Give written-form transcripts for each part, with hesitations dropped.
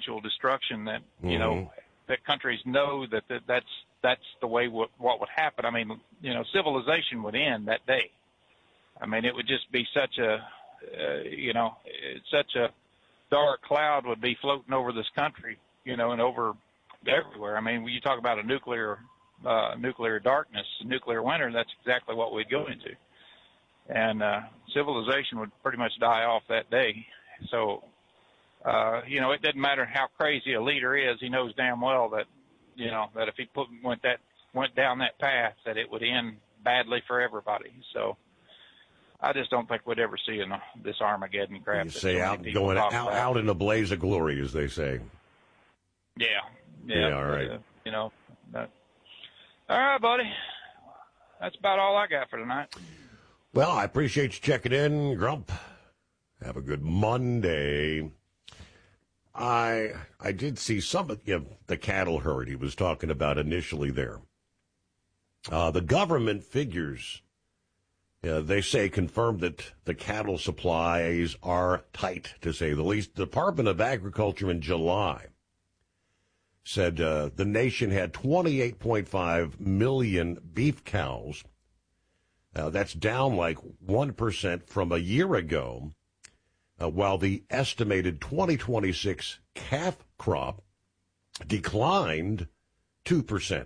eventual destruction that, you know, that countries know that's the way what would happen. I mean, you know, civilization would end that day. I mean, it would just be such a, such a dark cloud would be floating over this country, you know, and over everywhere. I mean, when you talk about a nuclear darkness, nuclear winter, that's exactly what we'd go into. And civilization would pretty much die off that day. So, you know, it doesn't matter how crazy a leader is. He knows damn well that, you know, that if he went down that path, that it would end badly for everybody. So I just don't think we'd ever see this Armageddon crap. You say out in a blaze of glory, as they say. Yeah. All right. You know. All right, buddy. That's about all I got for tonight. Well, I appreciate you checking in, Grump. Have a good Monday. I did see some of the cattle herd he was talking about initially there. The government figures, they say, confirmed that the cattle supplies are tight, to say the least. The Department of Agriculture in July said the nation had 28.5 million beef cows. That's down like 1% from a year ago, while the estimated 2026 calf crop declined 2%.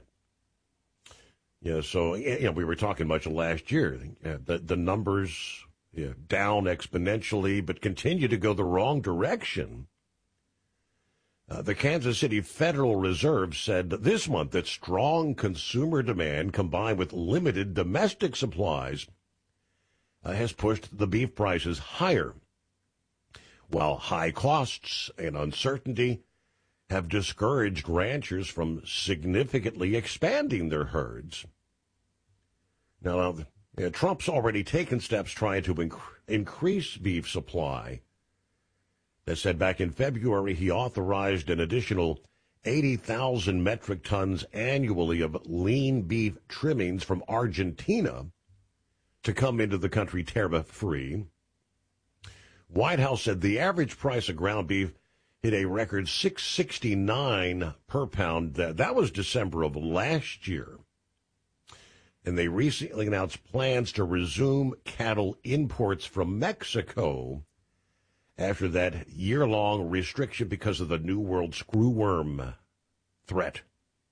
So we were talking much of last year. The numbers down exponentially, but continue to go the wrong direction. The Kansas City Federal Reserve said this month that strong consumer demand combined with limited domestic supplies has pushed the beef prices higher, while high costs and uncertainty have discouraged ranchers from significantly expanding their herds. Now, Trump's already taken steps trying to increase beef supply. That said, back in February, he authorized an additional 80,000 metric tons annually of lean beef trimmings from Argentina to come into the country tariff-free. White House said the average price of ground beef hit a record $6.69 per pound. That was December of last year. And they recently announced plans to resume cattle imports from Mexico after that year-long restriction because of the New World screwworm threat.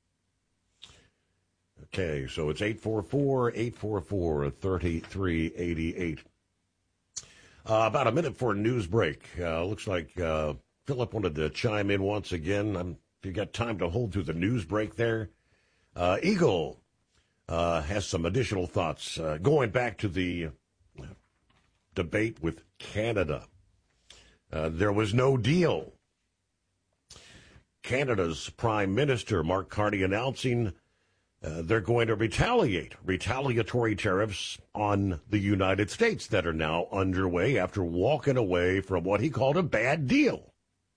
Okay, so it's 844-844-3388. About a minute for a news break. Looks like Philip wanted to chime in once again. If you got time to hold through the news break there. Eagle has some additional thoughts going back to the debate with Canada. There was no deal. Canada's Prime Minister, Mark Carney, announcing they're going to retaliatory tariffs on the United States that are now underway after walking away from what he called a bad deal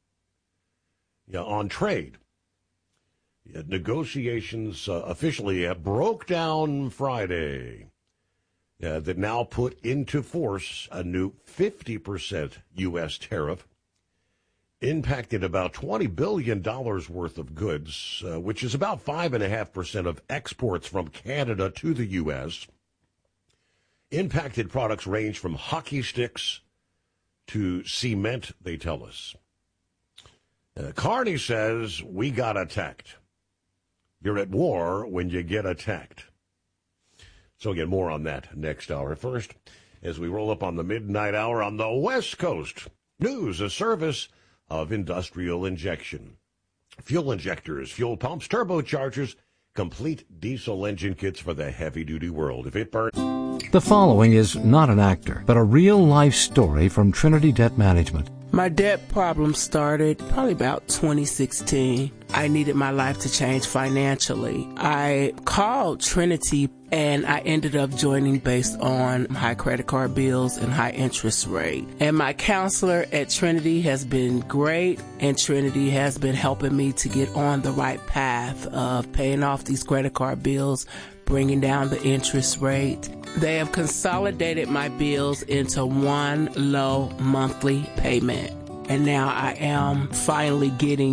on trade. Negotiations officially broke down Friday. That now put into force a new 50% U.S. tariff, impacted about $20 billion worth of goods, which is about 5.5% of exports from Canada to the U.S. Impacted products range from hockey sticks to cement, they tell us. Carney says, we got attacked. You're at war when you get attacked. So again, more on that next hour. First, as we roll up on the midnight hour on the West Coast, news, a service of Industrial Injection. Fuel injectors, fuel pumps, turbochargers, complete diesel engine kits for the heavy-duty world. If it burns... The following is not an actor, but a real-life story from Trinity Debt Management. My debt problem started probably about 2016. I needed my life to change financially. I called Trinity and I ended up joining based on high credit card bills and high interest rate. And my counselor at Trinity has been great, and Trinity has been helping me to get on the right path of paying off these credit card bills, bringing down the interest rate. They have consolidated my bills into one low monthly payment. And now I am finally getting